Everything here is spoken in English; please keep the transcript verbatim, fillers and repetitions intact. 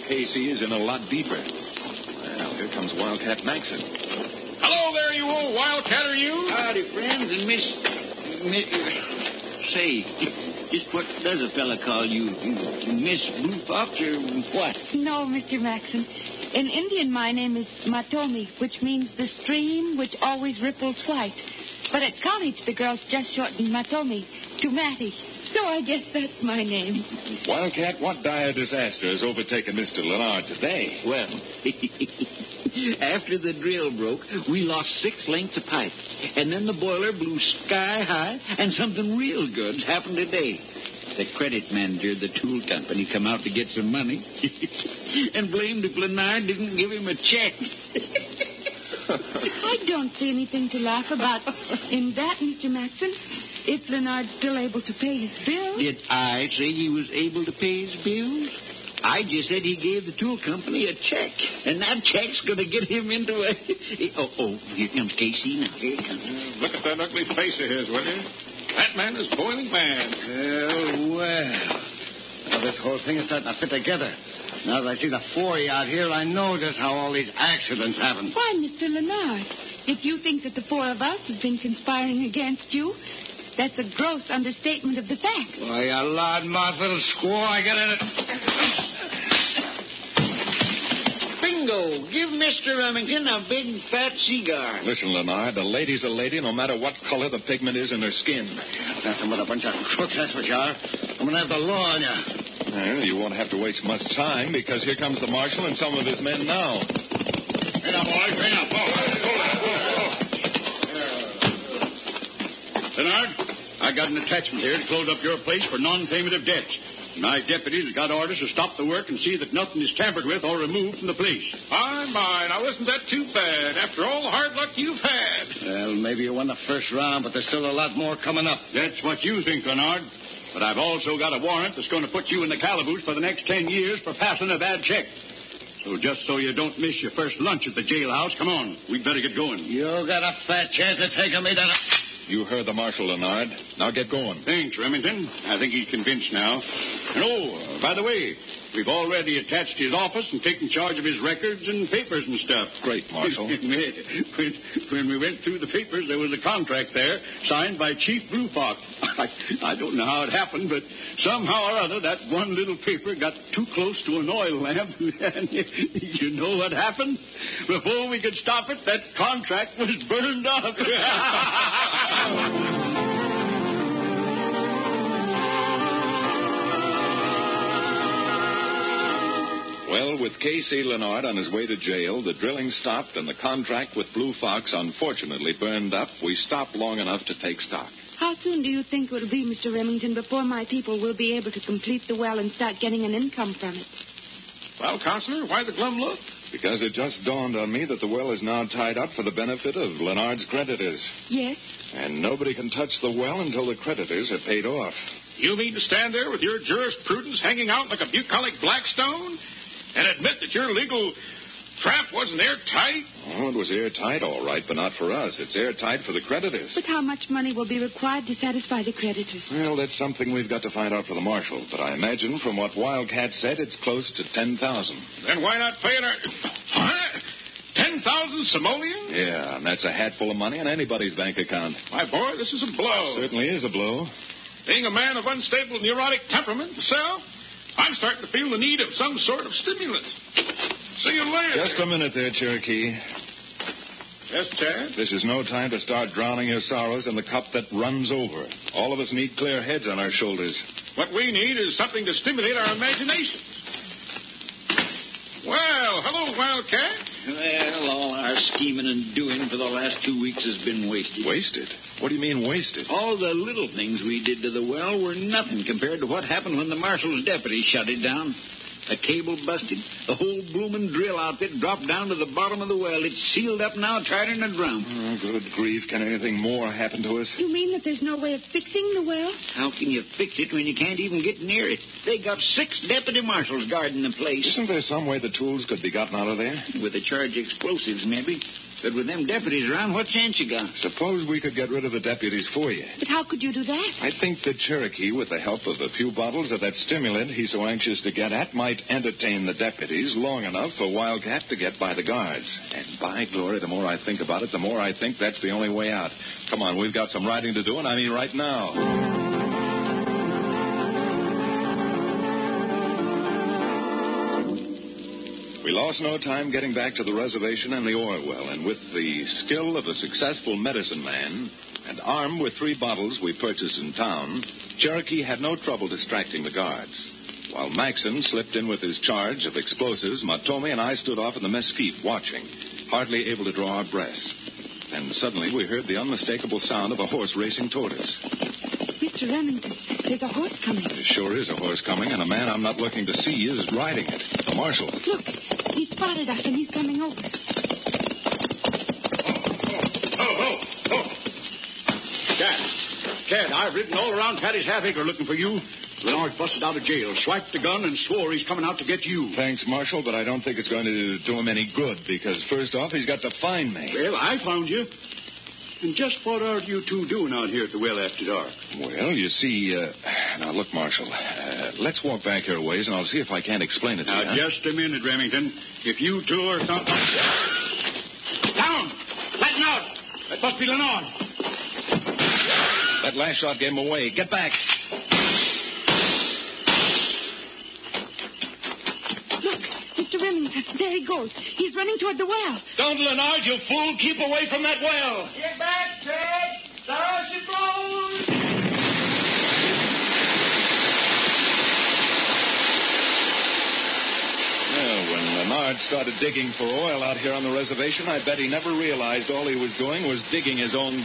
K C is in a lot deeper. Well, here comes Wildcat Maxon. Hello there, you old wildcat, are you? Howdy, friends, and Miss... Miss... Say, just what does a fella call you? Miss Blue Fox or what? No, Mister Maxon. In Indian, my name is Matomi, which means the stream which always ripples white. But at college, the girls just shortened Matomi to Matty. So I guess that's my name. Wildcat, what dire disaster has overtaken Mister Leonard today? Well, after the drill broke, we lost six lengths of pipe. And then the boiler blew sky high, and something real good's happened today. The credit manager of the tool company come out to get some money and blamed if Leonard didn't give him a check. I don't see anything to laugh about in that, Mister Maxon. If Leonard's still able to pay his bills. Did I say he was able to pay his bills? I just said he gave the tool company a check. And that check's going to get him into a... Oh, oh, here comes Casey now. Here he comes. Look at that ugly face of his, will you? That man is boiling mad. Well, well. Well, this whole thing is starting to fit together. Now that I see the four of you out here, I know just how all these accidents happen. Why, Mister Leonard, if you think that the four of us have been conspiring against you, that's a gross understatement of the facts. Why, you loudmouth little squaw, I get it. Bingo! Give Mister Remington a big fat cigar. Listen, Leonard, a lady's a lady no matter what color the pigment is in her skin. Nothing but a bunch of crooks, that's what you are. I'm going to have the law on you. Well, you won't have to waste much time, because here comes the marshal and some of his men now. Hey, now, boys, hey, now, hold on, hold on, hold on. Leonard, I got an attachment here to close up your place for non-payment of debts. My deputies have got orders to stop the work and see that nothing is tampered with or removed from the place. My, my, now isn't that too bad, after all the hard luck you've had? Well, maybe you won the first round, but there's still a lot more coming up. That's what you think, Leonard. But I've also got a warrant that's going to put you in the calaboose for the next ten years for passing a bad check. So just so you don't miss your first lunch at the jailhouse, come on. We'd better get going. You got a fat chance of taking me down. You heard the marshal, Leonard. Now get going. Thanks, Remington. I think he's convinced now. And, oh, by the way, we've already attached his office and taken charge of his records and papers and stuff. Great, Marshal. when, when we went through the papers, there was a contract there signed by Chief Blue Fox. I, I don't know how it happened, but somehow or other, that one little paper got too close to an oil lamp. And you know what happened? Before we could stop it, that contract was burned up. Well, with K C Leonard on his way to jail, the drilling stopped, and the contract with Blue Fox unfortunately burned up, we stopped long enough to take stock. How soon do you think it will be, Mister Remington, before my people will be able to complete the well and start getting an income from it? Well, Counselor, why the glum look? Because it just dawned on me that the well is now tied up for the benefit of Leonard's creditors. Yes. And nobody can touch the well until the creditors are paid off. You mean to stand there with your jurisprudence hanging out like a bucolic Blackstone and admit that your legal trap wasn't airtight? Oh, it was airtight, all right, but not for us. It's airtight for the creditors. But how much money will be required to satisfy the creditors? Well, that's something we've got to find out for the marshal. But I imagine from what Wildcat said, it's close to ten thousand. Then why not pay it? Huh? ten thousand simoleons? Yeah, and that's a hatful of money in anybody's bank account. My boy, this is a blow. Certainly is a blow. Being a man of unstable neurotic temperament myself, I'm starting to feel the need of some sort of stimulant. See you later. Just a minute there, Cherokee. Yes, Chad? This is no time to start drowning your sorrows in the cup that runs over. All of us need clear heads on our shoulders. What we need is something to stimulate our imaginations. Well, hello, Wildcat. Well, all our scheming and doing for the last two weeks has been wasted. Wasted? What do you mean wasted? All the little things we did to the well were nothing compared to what happened when the marshal's deputies shut it down. The cable busted. The whole bloomin' drill outfit dropped down to the bottom of the well. It's sealed up now, tighter than a drum. Oh, good grief. Can anything more happen to us? You mean that there's no way of fixing the well? How can you fix it when you can't even get near it? They got six deputy marshals guarding the place. Isn't there some way the tools could be gotten out of there? With a charge of explosives, maybe. But with them deputies around, what chance you got? Suppose we could get rid of the deputies for you. But how could you do that? I think that Cherokee, with the help of a few bottles of that stimulant he's so anxious to get at, might entertain the deputies long enough for Wildcat to get by the guards. And by glory, the more I think about it, the more I think that's the only way out. Come on, we've got some writing to do, and I mean right now. We lost no time getting back to the reservation and the oil well, and with the skill of a successful medicine man and armed with three bottles we purchased in town, Cherokee had no trouble distracting the guards. While Maxon slipped in with his charge of explosives, Matome and I stood off in the mesquite watching, hardly able to draw our breath. And suddenly we heard the unmistakable sound of a horse racing toward us. Mister Remington, there's a horse coming. There sure is a horse coming, and a man I'm not looking to see is riding it. The marshal. Look, he spotted us and he's coming over. Oh, oh, oh. Dad, Dad, I've ridden all around Patty's half-acre looking for you. Leonard busted out of jail, swiped the gun, and swore he's coming out to get you. Thanks, Marshal, but I don't think it's going to do him any good, because first off, he's got to find me. Well, I found you. And just what are you two doing out here at the well after dark? Well, you see, uh, now look, Marshal, uh, let's walk back here a ways, and I'll see if I can't explain it to now, you. Now, just a minute, Remington. If you two are... Con- Down! Flatten out! That must be Leonard. That last shot gave him away. Get back. Look, Mister Remington, there he goes. He's running toward the well. Don't, Leonard, you fool. Keep away from that well. Get back, Ted. Down she blows. Well, when Leonard started digging for oil out here on the reservation, I bet he never realized all he was doing was digging his own